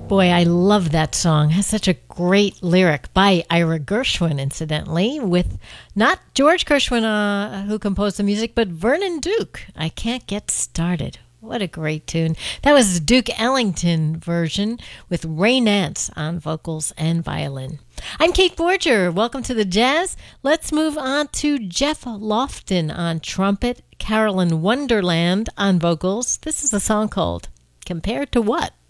Boy, I love that song. It has such a great lyric by Ira Gershwin, incidentally, with not George Gershwin, who composed the music, but Vernon Duke. I Can't Get Started. What a great tune. That was the Duke Ellington version with Ray Nance on vocals and violin. I'm Kate Borger. Welcome to the Jazz. Let's move on to Jeff Lofton on trumpet, Carolyn Wonderland on vocals. This is a song called Compared to What?